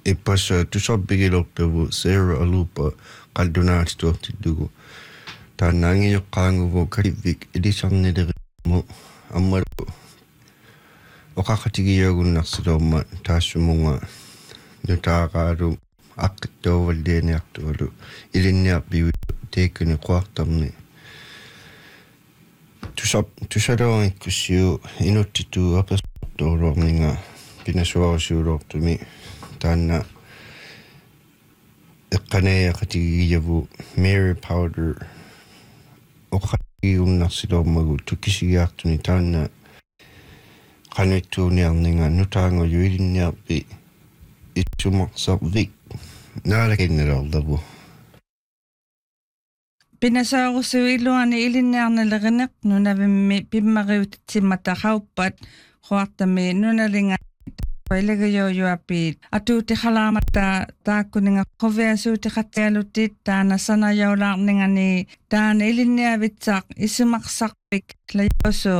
Ipas tusabigilortavu Sarah Alupa qaldunaatituartittugu taannaangiyoqqaanguvu kalivvik ilisarnilerimu ammalu oqaqatigiyagunnarsiloorma taassumunga nutaaqaalu aqqittuuvallianiartualu ilinniarpiu teekkuni quartarni tusaloorikkussiu inuttitu apasortoorluorninga pinasuarisuuloortumi taanna eqqaneaqatigiyavu Mary Powder oqaqatigiunnarsiloormagu tukisigiartuni taanna qanittuuniarninga nutaangoju ilinniarpi itsumarservik naalakinnerorlavu Pinasaarusu iluani ilinniarnalerineq nunavimmi pimmariutitsimataqauppat huartami nunalinga Pailagayuapi atuuti khalaamata taakkuninga qoviasuuti qattialutit taana sanajaulaarningani taana ilinniavitsaq isumarсарпик layosu